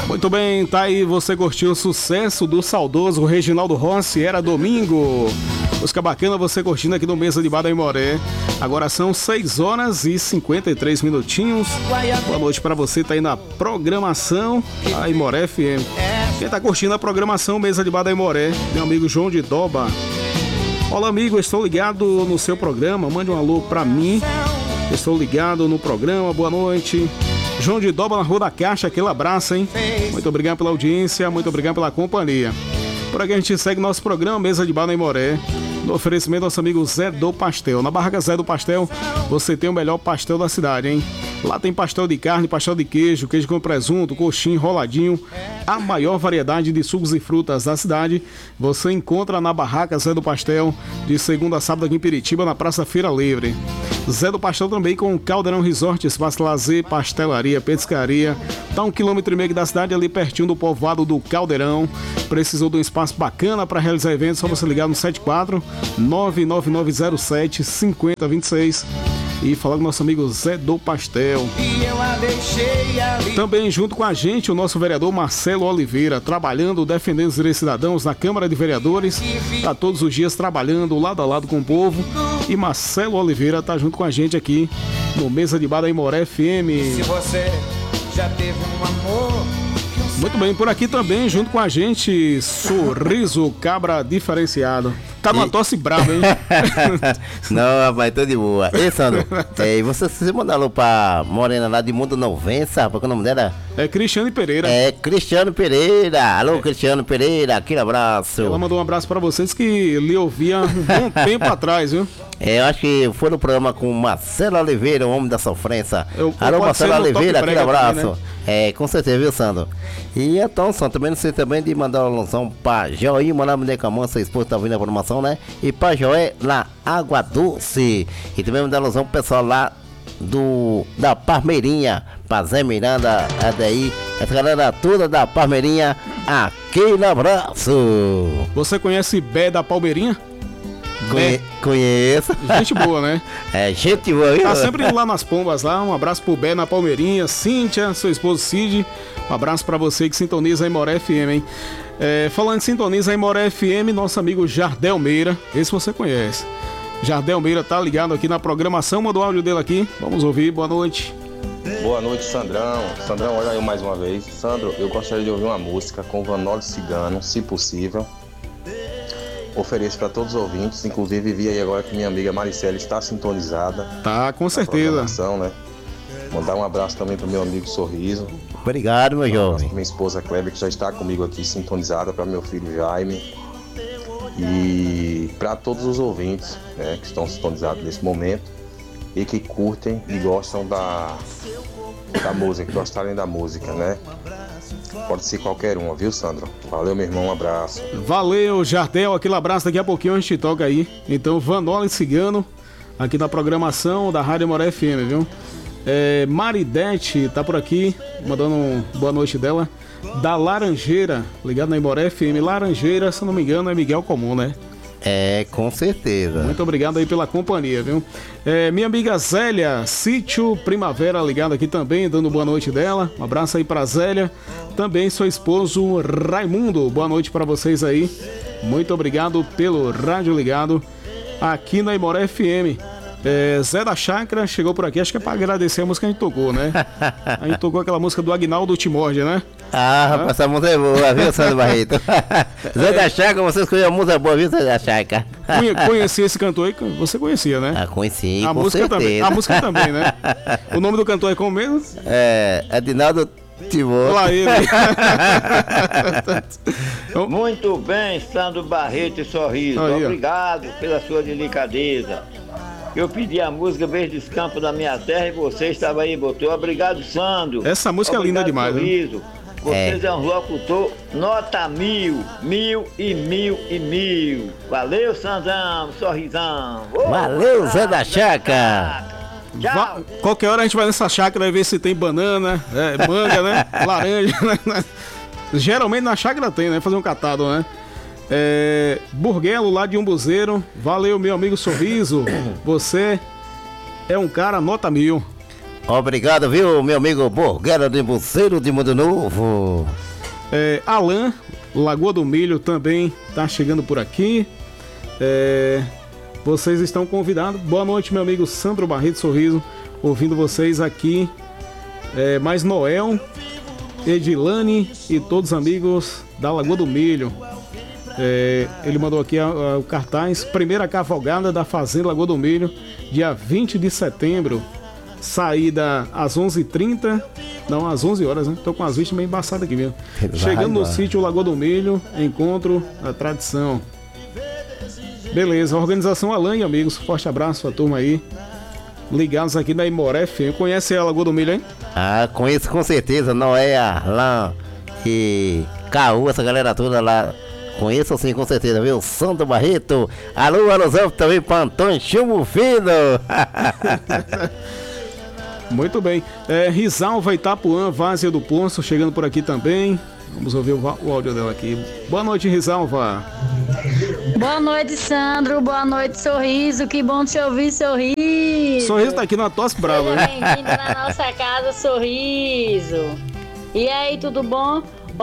Muito bem, tá aí, você curtiu o sucesso do saudoso Reginaldo Rossi, Era Domingo. Música bacana, você curtindo aqui no Mesa de Bar da Aimoré. Agora são 6 horas e 53 minutinhos. Boa noite pra você, tá aí na programação da Aimoré FM. Quem tá curtindo a programação Mesa de Bar da Aimoré, meu amigo João de Doba. Olá, amigo, estou ligado no seu programa, mande um alô pra mim. Estou ligado no programa, boa noite. João de Doba na Rua da Caixa, aquele abraço, hein? Muito obrigado pela audiência, muito obrigado pela companhia. Por aqui a gente segue nosso programa Mesa de Bar da Aimoré, no oferecimento do nosso amigo Zé do Pastel. Na Barraca Zé do Pastel, você tem o melhor pastel da cidade, hein? Lá tem pastel de carne, pastel de queijo, queijo com presunto, coxinha, enroladinho. A maior variedade de sucos e frutas da cidade você encontra na Barraca Zé do Pastel, de segunda a sábado aqui em Piritiba, na Praça Feira Livre. Zé do Pastel também com Caldeirão Resort, espaço lazer, pastelaria, petiscaria. Tá 1,5 km da cidade, ali pertinho do povoado do Caldeirão. Precisou de um espaço bacana para realizar eventos? Só você ligar no 74 99907 5026 e falar com o nosso amigo Zé do Pastel. Também junto com a gente o nosso vereador Marcelo Oliveira, trabalhando, defendendo os direitos cidadãos na Câmara de Vereadores. Tá todos os dias trabalhando lado a lado com o povo. E Marcelo Oliveira tá junto com a gente aqui no Mesa de Bar da Aimoré FM. Se você já teve um amor... Muito bem, por aqui também, junto com a gente, Sorriso Cabra Diferenciado. Tá numa tosse brava, hein? Não, rapaz, tô de boa. Ei, Sandro, você mandou alô pra Morena lá de Mundo Novença, rapaz, qual é o nome dela? É Cristiane Pereira. É, Cristiano Pereira. Alô, Cristiano Pereira, aquele abraço. Ela mandou um abraço pra vocês que lhe ouvia um bom tempo atrás, viu? Eu acho que foi no programa com Marcelo Oliveira, o homem da sofrência. Alô, Marcelo Oliveira, aquele abraço. Também, né? É, com certeza, viu, Sandro? E então, Sandro, também não sei também de mandar uma alusão pra Joí, lá no Camão, sua esposa tá ouvindo a programação, né? E pra Joé, na Água Doce. E também mandar alusão pro pessoal lá da Parmeirinha, pra Zé Miranda, daí, essa galera toda da Parmeirinha, aquele abraço. Você conhece Bé da Palmeirinha? Conheço. Gente boa, né? É, gente boa, viu? Tá sempre indo lá nas pombas lá. Um abraço pro Bé na Palmeirinha, Cíntia, seu esposo Cid. Um abraço pra você que sintoniza a Aimoré FM, hein? Falando em sintoniza a Aimoré FM, nosso amigo Jardel Meira, esse você conhece. Jardel Meira tá ligado aqui na programação, manda o áudio dele aqui. Vamos ouvir, boa noite. Boa noite, Sandrão. Sandrão, olha eu mais uma vez. Sandro, eu gostaria de ouvir uma música com Vanoli Cigano, se possível. Ofereço para todos os ouvintes, inclusive vi aí agora que minha amiga Maricela está sintonizada. Tá, com certeza. Né? Mandar um abraço também pro meu amigo Sorriso. Obrigado, meu jovem. Minha esposa Kleber, que já está comigo aqui sintonizada, para meu filho Jaime. E para todos os ouvintes, né, que estão sintonizados nesse momento e que curtem e gostam da música, que gostarem da música, né? Pode ser qualquer uma, viu, Sandro? Valeu, meu irmão, um abraço. Valeu, Jardel, aquele abraço, daqui a pouquinho a gente toca aí. Então, Vanoli Cigano, aqui na programação da Rádio Aimoré FM, viu? Maridete tá por aqui, mandando boa noite dela. Da Laranjeira, ligado na Aimoré FM. Laranjeira, se não me engano, é Miguel Comum, né? É, com certeza. Muito obrigado aí pela companhia, viu? Minha amiga Zélia, Sítio Primavera, ligado aqui também, dando boa noite dela. Um abraço aí pra Zélia. Também seu esposo Raimundo, boa noite pra vocês aí. Muito obrigado pelo rádio ligado aqui na Aimoré FM. Zé da Chácara chegou por aqui, acho que é pra agradecer a música que a gente tocou, né? A gente tocou aquela música do Agnaldo Timóteo, né? Rapaz, essa música é boa, viu, Sandro Barreto? Zé da Chácara, você escolheu a música boa, viu, Zé da Chácara? Conheci esse cantor aí, você conhecia, né? Conheci, a com música certeza. Também, a música também, né? O nome do cantor é como mesmo? Adinaldo Timóteo. Olha ele. Muito bem, Sandro Barreto e Sorriso. Aí, obrigado pela sua delicadeza. Eu pedi a música Verde dos Campos da Minha Terra e você estava aí, botou. Obrigado, Sandro. Essa música é linda demais, Sorriso. Vocês é um locutor nota 1000, 1000 e 1000 e 1000. Valeu, Sandrão, Sorrisão. Valeu, Zé da Chácara. Tchau. Qualquer hora a gente vai nessa chácara e ver se tem banana, manga, né? Laranja, né? Geralmente na chácara tem, né? Fazer um catado, né? Burguelo lá de Umbuzeiro. Valeu, meu amigo Sorriso. Você é um cara nota 1000. Obrigado, viu, meu amigo Borguera de Buceiro de Mundo Novo. Alan, Lagoa do Milho, também tá chegando por aqui. Vocês estão convidados. Boa noite, meu amigo Sandro Barreto Sorriso, ouvindo vocês aqui. Mais Noel, Edilane e todos os amigos da Lagoa do Milho. Ele mandou aqui o cartaz: primeira cavalgada da Fazenda Lagoa do Milho, dia 20 de setembro. Saída às 11h30, não, às 11 horas, né? Tô com as vistas meio embaçadas aqui mesmo. Chegando no sítio Lagoa do Milho, encontro a tradição. Beleza, organização Alan e amigos, forte abraço a turma aí. Ligados aqui na Imoré FM. Conhece a Lagoa do Milho, hein? Conheço com certeza, Noé, Arlan e Caú, essa galera toda lá. Conheço sim, com certeza, viu? Sandro Barreto. Alô, alusão também para Antônio Chumbo Fino. Muito bem. Risalva, Itapuã, Várzea do Poço, chegando por aqui também. Vamos ouvir o áudio dela aqui. Boa noite, Risalva. Boa noite, Sandro. Boa noite, Sorriso. Que bom te ouvir, Sorriso. Sorriso tá aqui na tosse brava, né? Bem-vindo na nossa casa, Sorriso. E aí, tudo bom?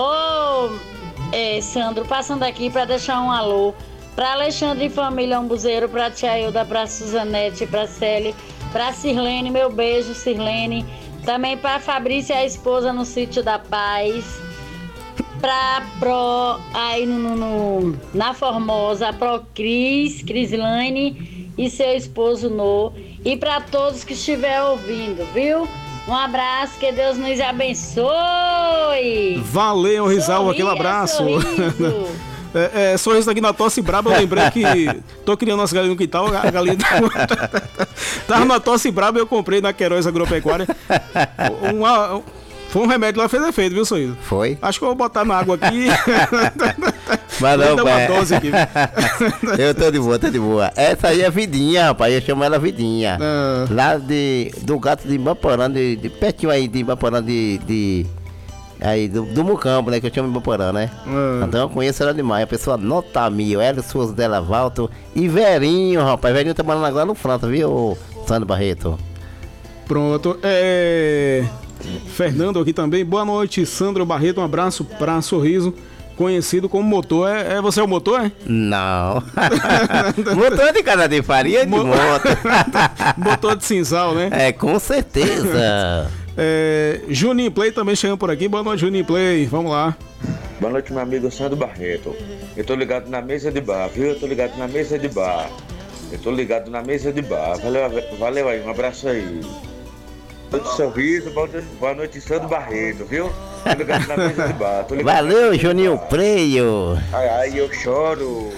Sandro, passando aqui para deixar um alô para Alexandre e família Umbuzeiro, para Tia Hilda, para Suzanete, para Célia, para Sirlene, meu beijo, Sirlene. Também para Fabrícia, a esposa, no Sítio da Paz. Pra Pro, aí na Formosa, Pro Crislane e seu esposo No. E para todos que estiver ouvindo, viu? Um abraço, que Deus nos abençoe. Valeu, Risalva, aquele abraço. Sorriso aqui na tosse braba, eu lembrei que tô criando umas galinhas no quintal, a galinha tava na tosse braba, eu comprei na Queiroz Agropecuária. Foi um remédio lá, fez efeito, viu, Sorriso? Foi? Acho que eu vou botar na água aqui. Mas não, uma dose aqui. Eu tô de boa. Essa aí é Vidinha, rapaz, eu chamo ela Vidinha. Lá do gato de Ibaporã, de pertinho aí de Ibaporã, aí do Mucambo, né, que eu chamo Ibaporã, né? Então eu conheço ela demais, a pessoa nota mil, ela, os esposos dela, Valto e Verinho, rapaz. Verinho tá morando agora no França, viu, Sandro Barreto? Pronto, Fernando aqui também. Boa noite, Sandro Barreto. Um abraço para Sorriso, conhecido como Motor. É você o Motor, é? Não. Motor de casa de farinha de moto. Motor de cinzal, né? Com certeza. Juninho Play também chegando por aqui. Boa noite, Juninho Play. Vamos lá. Boa noite, meu amigo Sandro Barreto. Eu tô ligado na mesa de bar, viu? Eu tô ligado na mesa de bar. Valeu aí, um abraço aí. Boa noite, Sorriso, boa noite, Sandro Barreto, viu? Tô ligado na mesa de bar. Valeu, Juninho Preio. Ai, eu choro.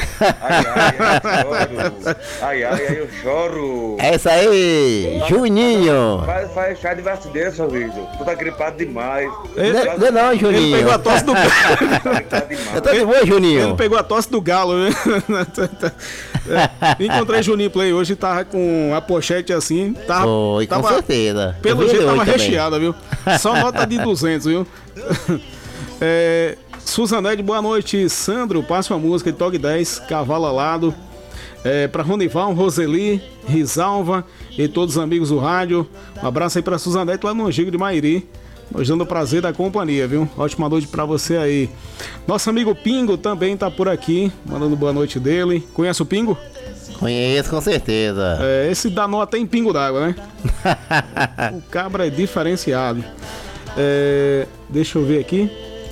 Ai, eu choro. Essa aí, Juninho. Faz chá de vacilão, Sorriso. Tu tá gripado demais. Não, Juninho. Ele pegou a tosse do galo. Eu tô de boa, Juninho. Ele pegou a tosse do galo, né? Encontrei Juninho Play hoje, tava com a pochete assim. Foi, com certeza. Pelo jeito tava recheada, viu? Só nota de 200, viu? Suzanete, boa noite. Sandro, passa uma música de Toque 10, Cavalo Alado. Pra Ronival, Roseli, Risalva e todos os amigos do rádio. Um abraço aí pra Suzanete lá no Angigo de Mairi. Nos dando o prazer da companhia, viu? Ótima noite pra você aí. Nosso amigo Pingo também tá por aqui, mandando boa noite dele. Conhece o Pingo? Conheço, com certeza. Esse danô até em pingo d'água, né? O cabra é diferenciado. Deixa eu ver aqui.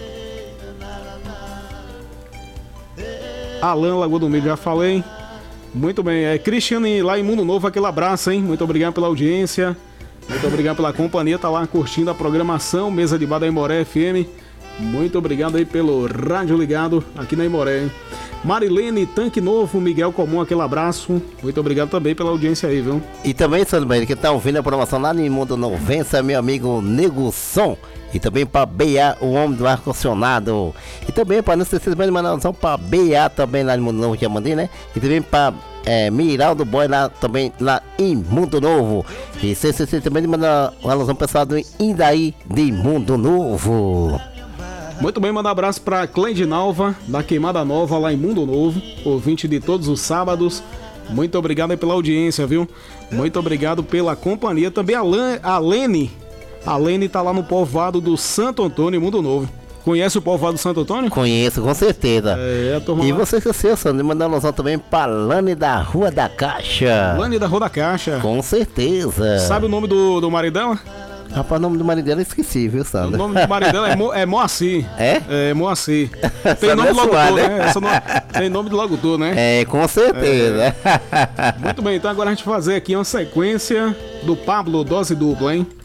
Alan, Lagoa do Milho, já falei. Muito bem. Cristiane lá em Mundo Novo, aquele abraço, hein? Muito obrigado pela audiência. Muito obrigado pela companhia. Tá lá curtindo a programação, Mesa de Bar da Imoré FM. Muito obrigado aí pelo rádio ligado aqui na Imoré, hein? Marilene, Tanque Novo, Miguel Comum, aquele abraço. Muito obrigado também pela audiência aí, viu? E também, Sandro Bahia, que tá ouvindo a programação lá no Mundo Novo, vença meu amigo Nego Som. E também para BA, o homem do ar-condicionado. E também para não se esquecer de mandar uma para BA também lá no Mundo Novo, que eu mandei, né? E também para Miraldo Boy lá também, lá em Mundo Novo. E se também de mandar uma alusão pessoal do Indaí de Mundo Novo. Muito bem, manda um abraço para Cleide Nalva, da Queimada Nova, lá em Mundo Novo, ouvinte de todos os sábados. Muito obrigado aí pela audiência, viu? Muito obrigado pela companhia. Também a Lene. A Lene tá lá no povoado do Santo Antônio, Mundo Novo. Conhece o povoado do Santo Antônio? Conheço, com certeza. A turma e lá. você esqueceu, Sandro, de mandar alusão também pra Lane da Rua da Caixa. Lane da Rua da Caixa. Com certeza. Sabe o nome do marido dela? Rapaz, o nome do marido dela eu esqueci, viu, Sandro? O nome do marido dela é Moacir. É? É, Moacir. Tem nome do locutor, né? Tem nome do locutor, né? É, com certeza. Muito bem, então agora a gente vai fazer aqui uma sequência do Pablo Dose Dupla, hein?